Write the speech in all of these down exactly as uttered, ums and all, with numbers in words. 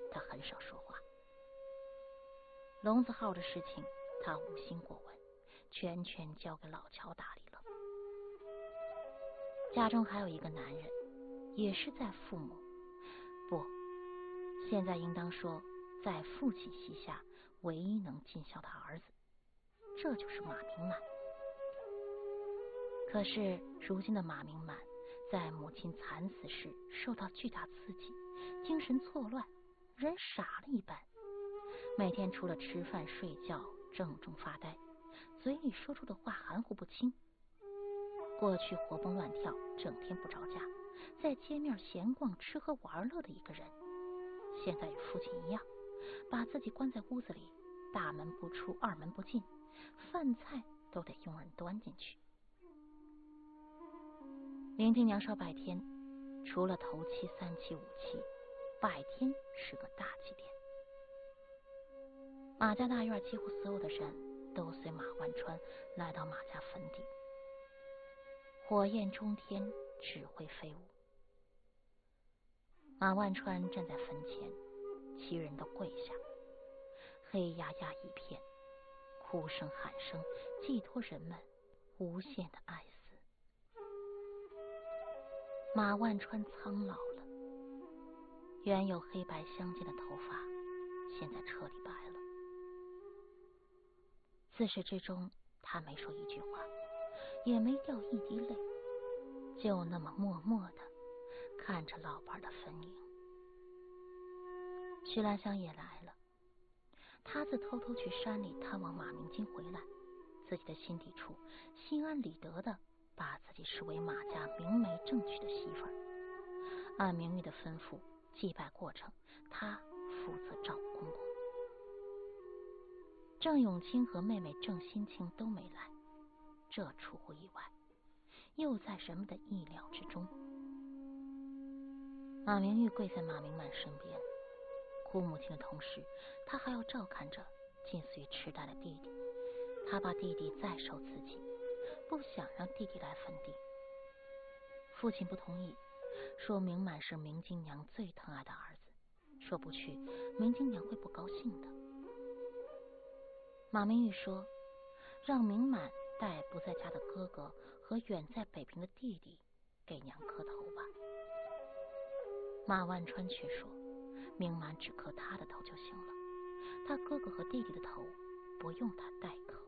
他很少说话。笼子号的事情他无心过问，全权交给老乔打理了。家中还有一个男人，也是在父母不现在应当说在父亲膝下唯一能尽孝的儿子，这就是马明满。可是如今的马明满在母亲惨死时受到巨大刺激，精神错乱，人傻了一般，每天除了吃饭睡觉怔怔发呆，嘴里说出的话含糊不清。过去活蹦乱跳整天不着家，在街面闲逛吃喝玩乐的一个人，现在与父亲一样，把自己关在屋子里，大门不出二门不进，饭菜都得佣人端进去。明镜娘烧拜天，除了头七三七五七，拜天是个大祭典。马家大院几乎所有的人都随马万川来到马家坟地，火焰冲天，纸灰飞舞。马万川站在坟前，其余人都跪下，黑压压一片，哭声喊声寄托人们无限的哀思。马万川苍老了，原有黑白相间的头发现在彻底白了。自始至终他没说一句话，也没掉一滴泪，就那么默默地看着老伴的坟茔。徐兰香也来了，他自偷偷去山里探望马明金回来，自己的心底处心安理得的把自己视为马家明媒正娶的媳妇儿。按明玉的吩咐，祭拜过程他负责照顾公公。郑永清和妹妹郑新清都没来，这出乎意外，又在人们的意料之中。马明玉跪在马明满身边，哭母亲的同时，他还要照看着近似于痴呆的弟弟。他怕弟弟再受刺激，不想让弟弟来坟地。父亲不同意，说明满是明金娘最疼爱的儿子，说不去明金娘会不高兴的。马明玉说，让明满带不在家的哥哥和远在北平的弟弟给娘磕头吧。马万川却说，明满只磕他的头就行了，他哥哥和弟弟的头不用他代磕。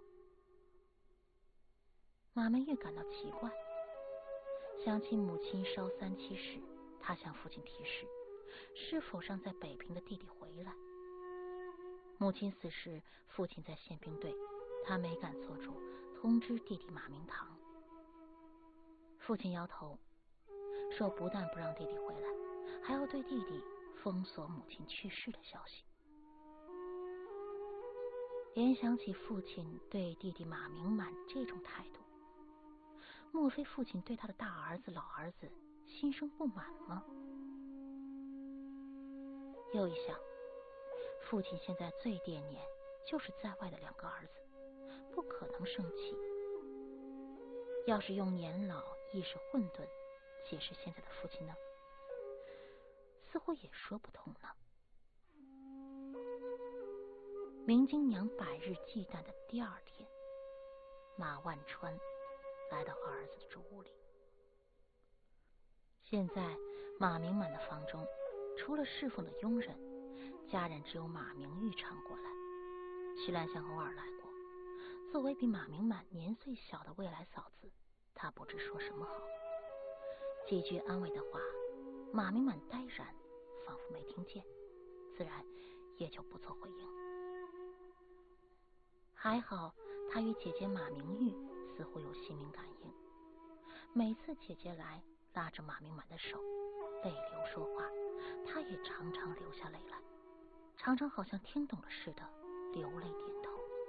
马明玉感到奇怪，想起母亲烧三七时，他向父亲提示是否让在北平的弟弟回来。母亲死时，父亲在宪兵队，他没敢做主通知弟弟马明堂。父亲摇头说，不但不让弟弟回来，还要对弟弟封锁母亲去世的消息。联想起父亲对弟弟马明满这种态度，莫非父亲对他的大儿子老儿子心生不满吗？又一想，父亲现在最惦念就是在外的两个儿子，不可能生气。要是用年老意识混沌解释现在的父亲呢，似乎也说不通呢。明金娘百日忌诞的第二天，马万川来到儿子的住屋里。现在马明满的房中，除了侍奉的佣人，家人只有马明玉常过来。徐兰香偶尔来过，作为比马明满年岁小的未来嫂子，她不知说什么好。几句安慰的话，马明满呆然，仿佛没听见，自然也就不做回应。还好他与姐姐马明玉似乎有心灵感应，每次姐姐来拉着马明满的手，泪流说话，他也常常流下泪来，常常好像听懂了似的流泪点头。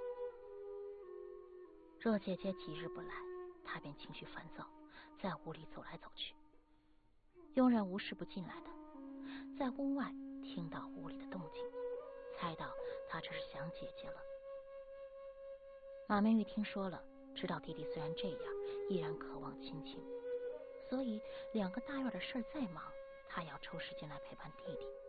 若姐姐几日不来，他便情绪烦躁，在屋里走来走去。佣人无事不进来的，在屋外听到屋里的动静，猜到他这是想姐姐了。马明玉听说了，知道弟弟虽然这样，依然渴望亲情，所以两个大院的事儿再忙，他也要抽时间来陪伴弟弟。